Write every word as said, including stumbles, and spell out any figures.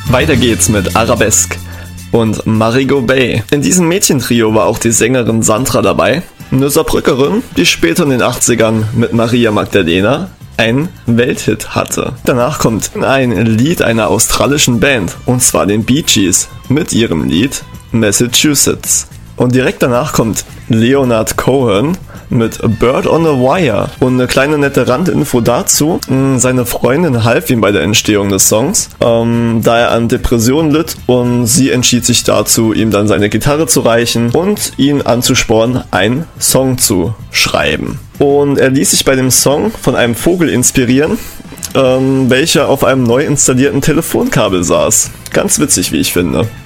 Weiter geht's mit Arabesque und Marigot Bay. In diesem Mädchentrio war auch die Sängerin Sandra dabei, eine Saarbrückerin, die später in den achtzigern mit Maria Magdalena einen Welthit hatte. Danach kommt ein Lied einer australischen Band, und zwar den Bee Gees mit ihrem Lied Massachusetts. Und direkt danach kommt Leonard Cohen mit Bird on a Wire. Und eine kleine nette Randinfo dazu: Seine Freundin half ihm bei der Entstehung des Songs, ähm, da er an Depressionen litt, und sie entschied sich dazu, ihm dann seine Gitarre zu reichen und ihn anzuspornen, einen Song zu schreiben. Und er ließ sich bei dem Song von einem Vogel inspirieren, ähm, welcher auf einem neu installierten Telefonkabel saß. Ganz witzig, wie ich finde.